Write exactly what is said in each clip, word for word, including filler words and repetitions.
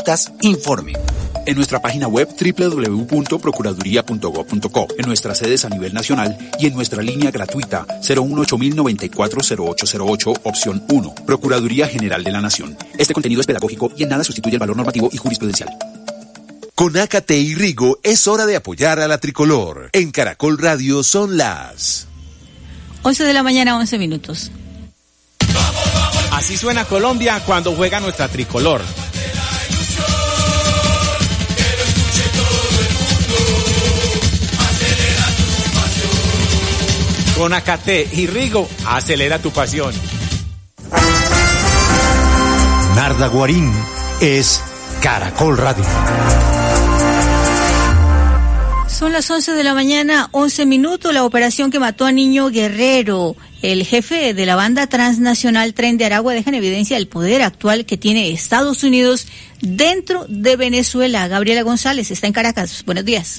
conductas, informe. En nuestra página web doble u doble u doble u punto procuraduría punto gob punto co, en nuestras sedes a nivel nacional y en nuestra línea gratuita cero uno ocho cero nueve cuatro cero ocho cero ocho, opción uno. Procuraduría General de la Nación. Este contenido es pedagógico y en nada sustituye el valor normativo y jurisprudencial. Con Ácate y Rigo es hora de apoyar a la tricolor. En Caracol Radio son las once de la mañana, once minutos. Así suena Colombia cuando juega nuestra tricolor. Con Ácate y Rigo, acelera tu pasión. Narda Guarín es Caracol Radio. Son las once de la mañana, once minutos. La operación que mató a Niño Guerrero, el jefe de la banda transnacional Tren de Aragua, deja en evidencia el poder actual que tiene Estados Unidos dentro de Venezuela. Gabriela González está en Caracas. Buenos días.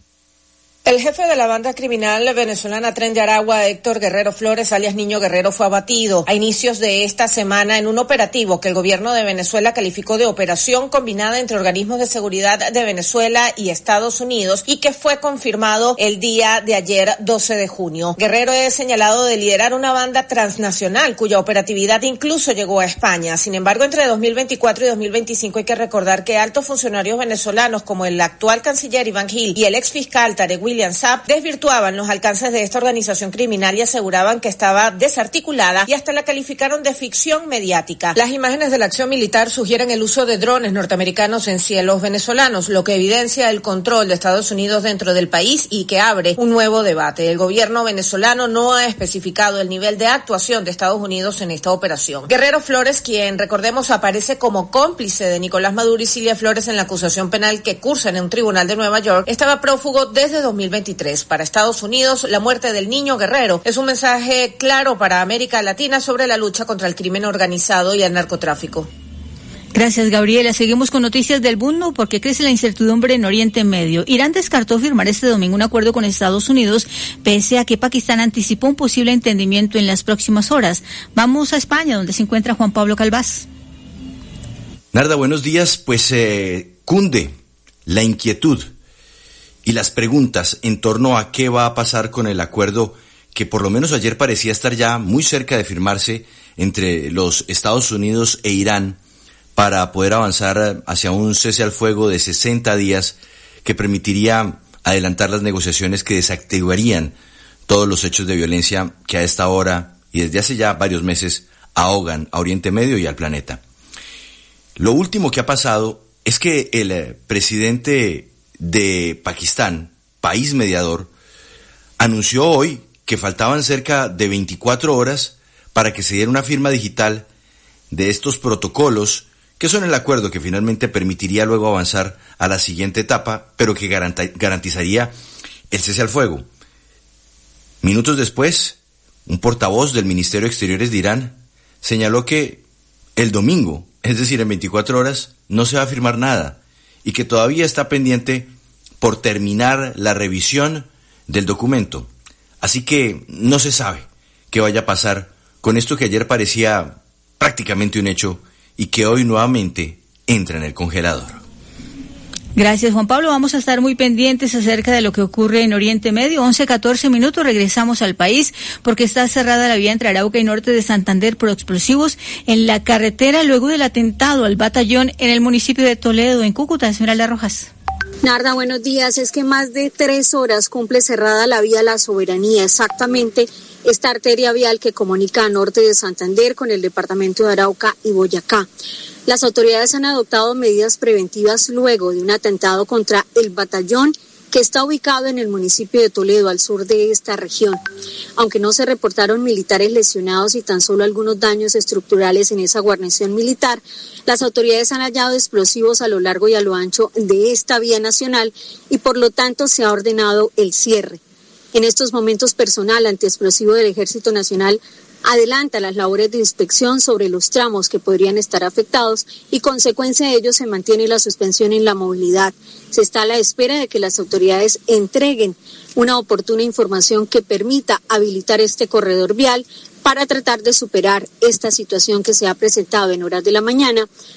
El jefe de la banda criminal venezolana Tren de Aragua, Héctor Guerrero Flores, alias Niño Guerrero, fue abatido a inicios de esta semana en un operativo que el gobierno de Venezuela calificó de operación combinada entre organismos de seguridad de Venezuela y Estados Unidos y que fue confirmado el día de ayer, doce de junio. Guerrero es señalado de liderar una banda transnacional cuya operatividad incluso llegó a España. Sin embargo, entre dos mil veinticuatro y dos mil veinticinco hay que recordar que altos funcionarios venezolanos como el actual canciller Iván Gil y el ex fiscal Tarek William Saab desvirtuaban los alcances de esta organización criminal y aseguraban que estaba desarticulada y hasta la calificaron de ficción mediática. Las imágenes de la acción militar sugieren el uso de drones norteamericanos en cielos venezolanos, lo que evidencia el control de Estados Unidos dentro del país y que abre un nuevo debate. El gobierno venezolano no ha especificado el nivel de actuación de Estados Unidos en esta operación. Guerrero Flores, quien recordemos aparece como cómplice de Nicolás Maduro y Cilia Flores en la acusación penal que cursa en un tribunal de Nueva York, estaba prófugo desde dos mil veintitrés. Para Estados Unidos, la muerte del Niño Guerrero es un mensaje claro para América Latina sobre la lucha contra el crimen organizado y el narcotráfico. Gracias, Gabriela. Seguimos con noticias del mundo porque crece la incertidumbre en Oriente Medio. Irán descartó firmar este domingo un acuerdo con Estados Unidos, pese a que Pakistán anticipó un posible entendimiento en las próximas horas. Vamos a España, donde se encuentra Juan Pablo Calvás. Narda, buenos días. Pues eh, cunde la inquietud y las preguntas en torno a qué va a pasar con el acuerdo que por lo menos ayer parecía estar ya muy cerca de firmarse entre los Estados Unidos e Irán para poder avanzar hacia un cese al fuego de sesenta días que permitiría adelantar las negociaciones que desactivarían todos los hechos de violencia que a esta hora y desde hace ya varios meses ahogan a Oriente Medio y al planeta. Lo último que ha pasado es que el presidente de Pakistán, país mediador, anunció hoy que faltaban cerca de veinticuatro horas para que se diera una firma digital de estos protocolos, que son el acuerdo que finalmente permitiría luego avanzar a la siguiente etapa, pero que garantizaría el cese al fuego. Minutos después, un portavoz del Ministerio de Exteriores de Irán señaló que el domingo, es decir, en veinticuatro horas, no se va a firmar nada, y que todavía está pendiente por terminar la revisión del documento. Así que no se sabe qué vaya a pasar con esto que ayer parecía prácticamente un hecho y que hoy nuevamente entra en el congelador. Gracias, Juan Pablo. Vamos a estar muy pendientes acerca de lo que ocurre en Oriente Medio. once catorce minutos, regresamos al país porque está cerrada la vía entre Arauca y norte de Santander por explosivos en la carretera luego del atentado al batallón en el municipio de Toledo, en Cúcuta. Señora La Rojas. Narda, buenos días. Es que más de tres horas cumple cerrada la vía La Soberanía, exactamente esta arteria vial que comunica a norte de Santander con el departamento de Arauca y Boyacá. Las autoridades han adoptado medidas preventivas luego de un atentado contra el batallón que está ubicado en el municipio de Toledo, al sur de esta región. Aunque no se reportaron militares lesionados y tan solo algunos daños estructurales en esa guarnición militar, las autoridades han hallado explosivos a lo largo y a lo ancho de esta vía nacional y por lo tanto se ha ordenado el cierre. En estos momentos, personal antiexplosivo del Ejército Nacional adelanta las labores de inspección sobre los tramos que podrían estar afectados y consecuencia de ello se mantiene la suspensión en la movilidad. Se está a la espera de que las autoridades entreguen una oportuna información que permita habilitar este corredor vial para tratar de superar esta situación que se ha presentado en horas de la mañana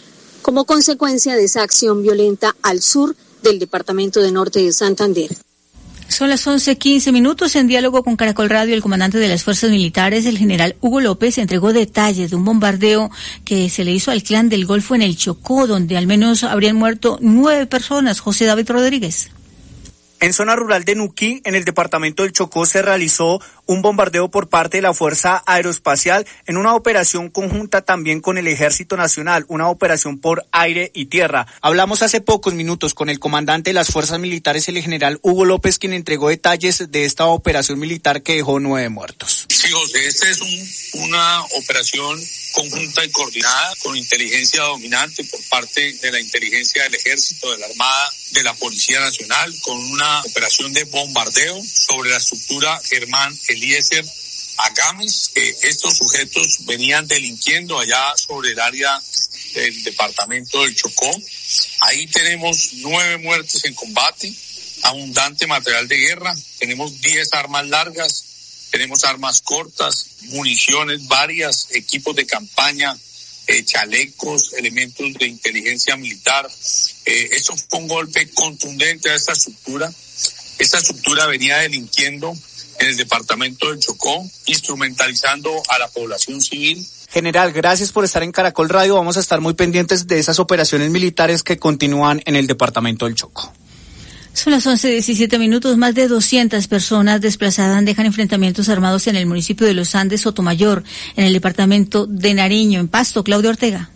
como consecuencia de esa acción violenta al sur del departamento de Norte de Santander. Son las once quince minutos. En diálogo con Caracol Radio, el comandante de las fuerzas militares, el general Hugo López, entregó detalles de un bombardeo que se le hizo al Clan del Golfo en el Chocó, donde al menos habrían muerto nueve personas. José David Rodríguez. En zona rural de Nuquí, en el departamento del Chocó, se realizó un bombardeo por parte de la Fuerza Aeroespacial en una operación conjunta también con el Ejército Nacional, una operación por aire y tierra. Hablamos hace pocos minutos con el comandante de las fuerzas militares, el general Hugo López, quien entregó detalles de esta operación militar que dejó nueve muertos. Sí, José, esta es un, una operación conjunta y coordinada con inteligencia dominante por parte de la inteligencia del Ejército, de la Armada, de la Policía Nacional, con una operación de bombardeo sobre la estructura Germán Eliezer Agames. Eh, estos sujetos venían delinquiendo allá sobre el área del departamento del Chocó. Ahí tenemos nueve muertes en combate, abundante material de guerra, tenemos diez armas largas, tenemos armas cortas, municiones varias, equipos de campaña, eh, chalecos, elementos de inteligencia militar. Eh, esto fue un golpe contundente a esta estructura. Esta estructura venía delinquiendo en el departamento del Chocó, instrumentalizando a la población civil. General, gracias por estar en Caracol Radio. Vamos a estar muy pendientes de esas operaciones militares que continúan en el departamento del Chocó. Son las once diecisiete minutos. Más de doscientas personas desplazadas dejan enfrentamientos armados en el municipio de Los Andes, Sotomayor, en el departamento de Nariño, en Pasto. Claudia Ortega.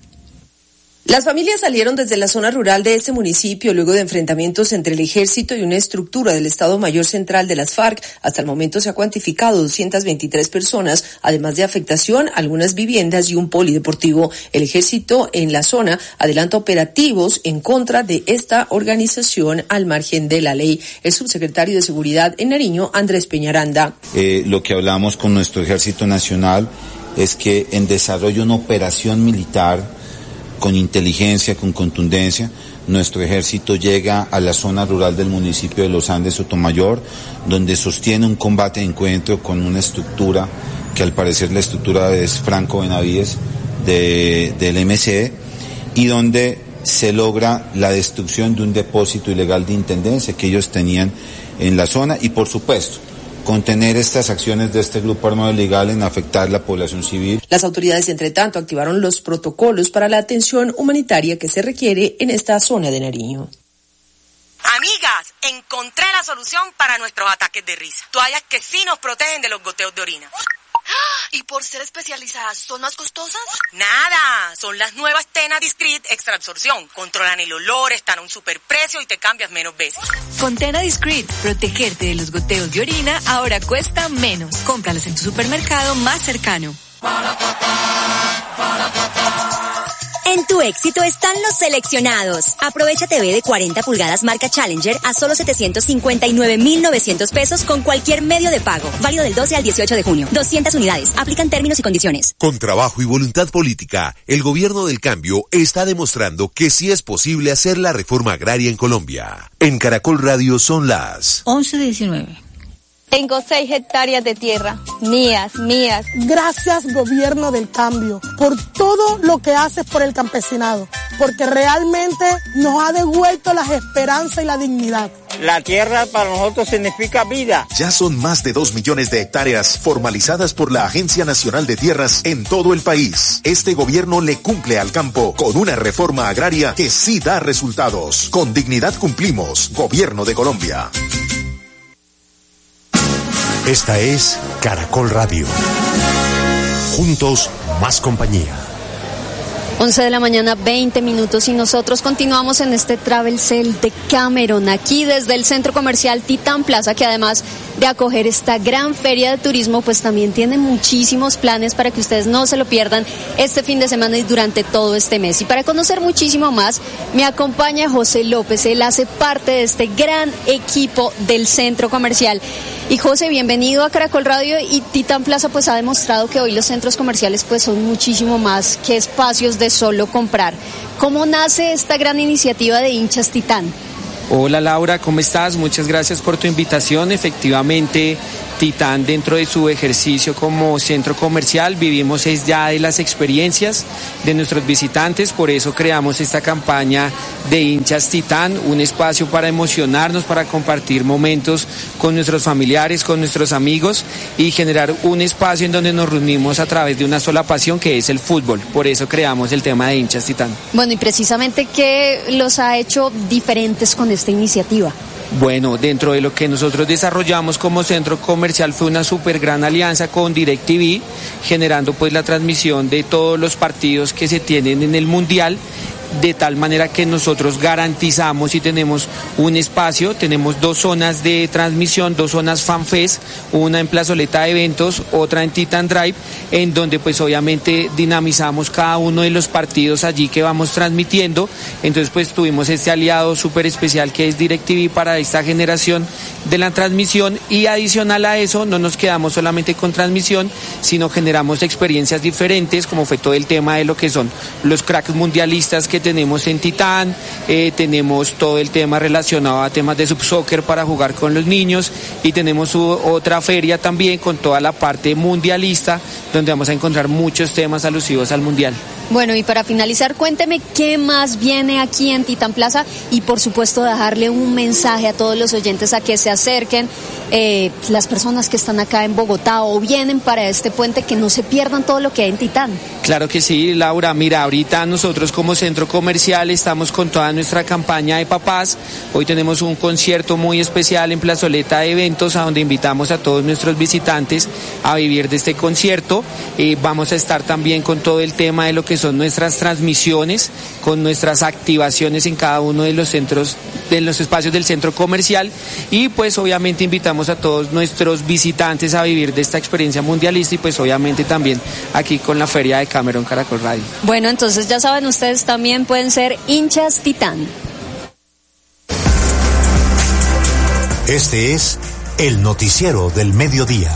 Las familias salieron desde la zona rural de este municipio luego de enfrentamientos entre el ejército y una estructura del Estado Mayor Central de las FARC. Hasta el momento se ha cuantificado doscientas veintitrés personas, además de afectación a algunas viviendas y un polideportivo. El ejército en la zona adelanta operativos en contra de esta organización al margen de la ley. El subsecretario de Seguridad en Nariño, Andrés Peñaranda. Eh, lo que hablamos con nuestro Ejército Nacional es que en desarrollo una operación militar con inteligencia, con contundencia, nuestro ejército llega a la zona rural del municipio de Los Andes, Sotomayor, donde sostiene un combate de encuentro con una estructura, que al parecer la estructura es Franco Benavides, de, del M C E, y donde se logra la destrucción de un depósito ilegal de intendencia que ellos tenían en la zona, y por supuesto, contener estas acciones de este grupo armado ilegal en afectar la población civil. Las autoridades, entre tanto, activaron los protocolos para la atención humanitaria que se requiere en esta zona de Nariño. Amigas, encontré la solución para nuestros ataques de risa. Toallas que sí nos protegen de los goteos de orina. ¿Y por ser especializadas son más costosas? Nada, son las nuevas Tena Discreet Extra Absorción. Controlan el olor, están a un superprecio y te cambias menos veces. Con Tena Discreet, protegerte de los goteos de orina ahora cuesta menos. Cómpralos en tu supermercado más cercano. En tu éxito están los seleccionados. Aprovecha T V de cuarenta pulgadas marca Challenger a solo setecientos cincuenta y nueve mil novecientos pesos con cualquier medio de pago. Válido del doce al dieciocho de junio. doscientas unidades. Aplican términos y condiciones. Con trabajo y voluntad política, el gobierno del cambio está demostrando que sí es posible hacer la reforma agraria en Colombia. En Caracol Radio son las once diecinueve. Tengo seis hectáreas de tierra, mías, mías. Gracias, gobierno del cambio, por todo lo que haces por el campesinado, porque realmente nos ha devuelto las esperanzas y la dignidad. La tierra para nosotros significa vida. Ya son más de dos millones de hectáreas formalizadas por la Agencia Nacional de Tierras en todo el país. Este gobierno le cumple al campo con una reforma agraria que sí da resultados. Con dignidad cumplimos, Gobierno de Colombia. Esta es Caracol Radio. Juntos, más compañía. once de la mañana, veinte minutos, y nosotros continuamos en este Travel Cell de Cameron, aquí desde el centro comercial Titán Plaza, que además de acoger esta gran feria de turismo, pues también tiene muchísimos planes para que ustedes no se lo pierdan este fin de semana y durante todo este mes. Y para conocer muchísimo más, me acompaña José López. Él hace parte de este gran equipo del centro comercial. Y José, bienvenido a Caracol Radio. Y Titán Plaza pues ha demostrado que hoy los centros comerciales pues son muchísimo más que espacios de solo comprar. ¿Cómo nace esta gran iniciativa de Hinchas Titán? Hola Laura, ¿cómo estás? Muchas gracias por tu invitación. Efectivamente, Titán, dentro de su ejercicio como centro comercial, vivimos es ya de las experiencias de nuestros visitantes, por eso creamos esta campaña de hinchas Titán, un espacio para emocionarnos, para compartir momentos con nuestros familiares, con nuestros amigos y generar un espacio en donde nos reunimos a través de una sola pasión que es el fútbol. Por eso creamos el tema de hinchas Titán. Bueno, y precisamente, ¿qué los ha hecho diferentes con esta iniciativa? Bueno, dentro de lo que nosotros desarrollamos como centro comercial fue una súper gran alianza con DirecTV, generando pues la transmisión de todos los partidos que se tienen en el Mundial, de tal manera que nosotros garantizamos y tenemos un espacio, tenemos dos zonas de transmisión, dos zonas FanFest, una en Plazoleta de Eventos, otra en Titan Drive, en donde pues obviamente dinamizamos cada uno de los partidos allí que vamos transmitiendo. Entonces pues tuvimos este aliado súper especial que es DirecTV para esta generación de la transmisión, y adicional a eso no nos quedamos solamente con transmisión, sino generamos experiencias diferentes, como fue todo el tema de lo que son los cracks mundialistas que tenemos en Titán, eh, tenemos todo el tema relacionado a temas de subsoccer para jugar con los niños, y tenemos u, otra feria también con toda la parte mundialista, donde vamos a encontrar muchos temas alusivos al mundial. Bueno, y para finalizar, cuénteme qué más viene aquí en Titán Plaza, y por supuesto dejarle un mensaje a todos los oyentes a que se acerquen, eh, las personas que están acá en Bogotá o vienen para este puente, que no se pierdan todo lo que hay en Titán. Claro que sí, Laura. Mira, ahorita nosotros como centro comercial estamos con toda nuestra campaña de papás. Hoy tenemos un concierto muy especial en Plazoleta de Eventos, a donde invitamos a todos nuestros visitantes a vivir de este concierto. Eh, vamos a estar también con todo el tema de lo que son nuestras transmisiones, con nuestras activaciones en cada uno de los centros, de los espacios del centro comercial, y pues obviamente invitamos a todos nuestros visitantes a vivir de esta experiencia mundialista, y pues obviamente también aquí con la feria de Cameron Caracol Radio. Bueno, entonces ya saben, ustedes también pueden ser hinchas Titán. Este es el noticiero del mediodía.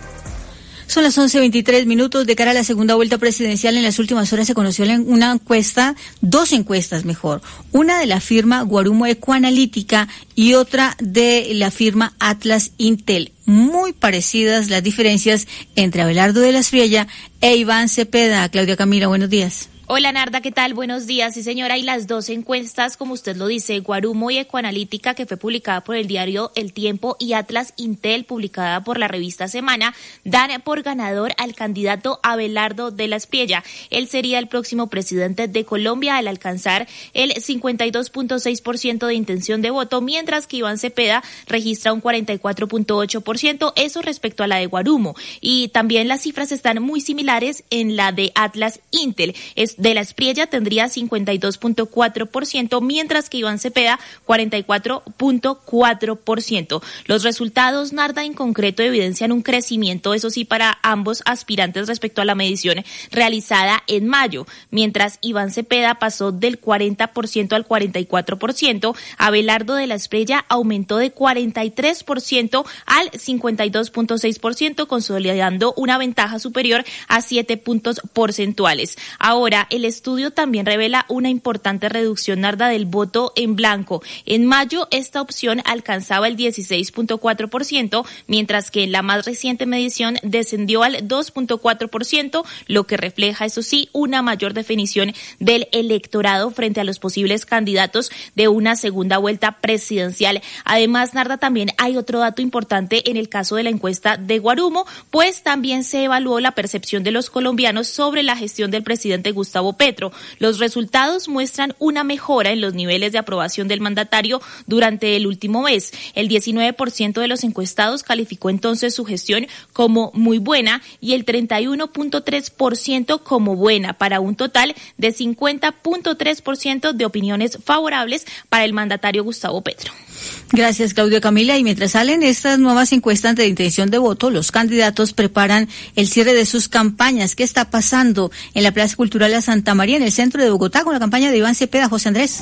Son las once veintitrés minutos. De cara a la segunda vuelta presidencial, en las últimas horas se conoció una encuesta, dos encuestas mejor, una de la firma Guarumo Ecoanalítica y otra de la firma Atlas Intel. Muy parecidas las diferencias entre Abelardo de la Espriella e Iván Cepeda. Claudia Camila, buenos días. Hola Narda, ¿qué tal? Buenos días. Sí señora, y las dos encuestas, como usted lo dice, Guarumo y Ecoanalítica, que fue publicada por el diario El Tiempo, y Atlas Intel, publicada por la revista Semana, dan por ganador al candidato Abelardo de la Espriella. Él sería el próximo presidente de Colombia al alcanzar el cincuenta y dos punto seis por ciento de intención de voto, mientras que Iván Cepeda registra un cuarenta y cuatro punto ocho por ciento, eso respecto a la de Guarumo. Y también las cifras están muy similares en la de Atlas Intel. Es de la Espriella tendría cincuenta y dos punto cuatro por ciento, mientras que Iván Cepeda cuarenta y cuatro punto cuatro por ciento. Los resultados, Narda, en concreto evidencian un crecimiento, eso sí, para ambos aspirantes respecto a la medición realizada en mayo. Mientras Iván Cepeda pasó del cuarenta por ciento al cuarenta y cuatro por ciento, Abelardo de la Espriella aumentó de cuarenta y tres por ciento al cincuenta y dos punto seis por ciento, consolidando una ventaja superior a siete puntos porcentuales. Ahora, el estudio también revela una importante reducción, Narda, del voto en blanco. En mayo, esta opción alcanzaba el dieciséis punto cuatro por ciento, mientras que en la más reciente medición descendió al dos punto cuatro por ciento, lo que refleja, eso sí, una mayor definición del electorado frente a los posibles candidatos de una segunda vuelta presidencial. Además, Narda, también hay otro dato importante en el caso de la encuesta de Guarumo, pues también se evaluó la percepción de los colombianos sobre la gestión del presidente Gustavo Petro. Los resultados muestran una mejora en los niveles de aprobación del mandatario durante el último mes. El diecinueve por ciento de los encuestados calificó entonces su gestión como muy buena y el treinta y uno punto tres por ciento como buena, para un total de cincuenta punto tres por ciento de opiniones favorables para el mandatario Gustavo Petro. Gracias, Claudia Camila. Y mientras salen estas nuevas encuestas de intención de voto, los candidatos preparan el cierre de sus campañas. ¿Qué está pasando en la Plaza Cultural de Santa María, en el centro de Bogotá, con la campaña de Iván Cepeda? José Andrés.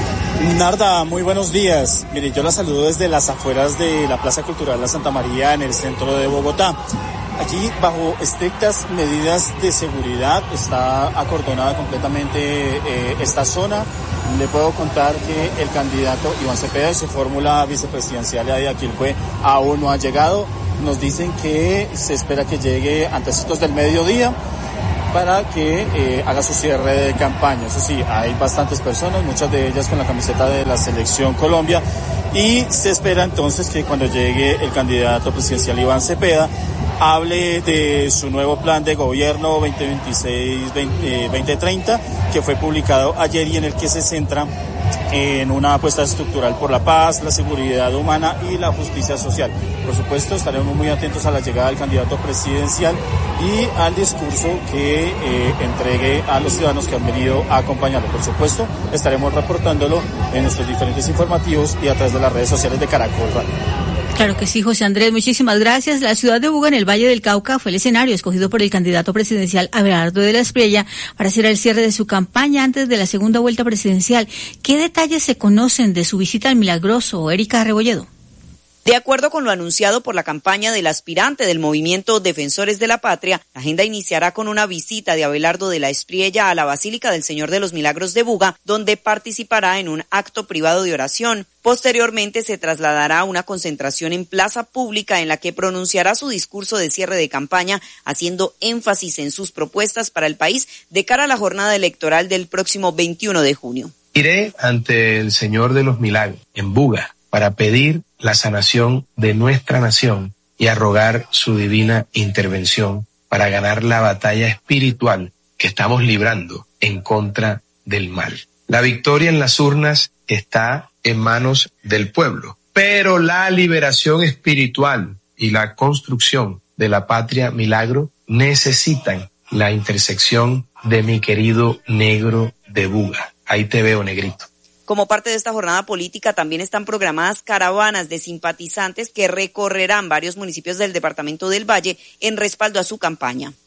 Narda, muy buenos días. Mire, yo la saludo desde las afueras de la Plaza Cultural de Santa María, en el centro de Bogotá. Aquí, bajo estrictas medidas de seguridad, está acordonada completamente eh, esta zona. Le puedo contar que el candidato Iván Cepeda y su fórmula vicepresidencial de Aquilcue aún no ha llegado. Nos dicen que se espera que llegue antecitos del mediodía para que eh, haga su cierre de campaña. Eso sí, hay bastantes personas, muchas de ellas con la camiseta de la Selección Colombia, y se espera entonces que cuando llegue el candidato presidencial Iván Cepeda hable de su nuevo plan de gobierno veinte veintiséis veinte treinta, que fue publicado ayer y en el que se centra en una apuesta estructural por la paz, la seguridad humana y la justicia social. Por supuesto, estaremos muy atentos a la llegada del candidato presidencial y al discurso que eh, entregue a los ciudadanos que han venido a acompañarlo. Por supuesto, estaremos reportándolo en nuestros diferentes informativos y a través de las redes sociales de Caracol Radio. Claro que sí, José Andrés, muchísimas gracias. La ciudad de Buga, en el Valle del Cauca, fue el escenario escogido por el candidato presidencial Abelardo de la Espriella para hacer el cierre de su campaña antes de la segunda vuelta presidencial. ¿Qué detalles se conocen de su visita al Milagroso, Erika Rebolledo? De acuerdo con lo anunciado por la campaña del aspirante del movimiento Defensores de la Patria, la agenda iniciará con una visita de Abelardo de la Espriella a la Basílica del Señor de los Milagros de Buga, donde participará en un acto privado de oración. Posteriormente se trasladará a una concentración en plaza pública en la que pronunciará su discurso de cierre de campaña, haciendo énfasis en sus propuestas para el país de cara a la jornada electoral del próximo veintiuno de junio. Iré ante el Señor de los Milagros en Buga para pedir la sanación de nuestra nación y a rogar su divina intervención para ganar la batalla espiritual que estamos librando en contra del mal. La victoria en las urnas está en manos del pueblo, pero la liberación espiritual y la construcción de la patria milagro necesitan la intersección de mi querido negro de Buga. Ahí te veo, negrito. Como parte de esta jornada política también están programadas caravanas de simpatizantes que recorrerán varios municipios del departamento del Valle en respaldo a su campaña.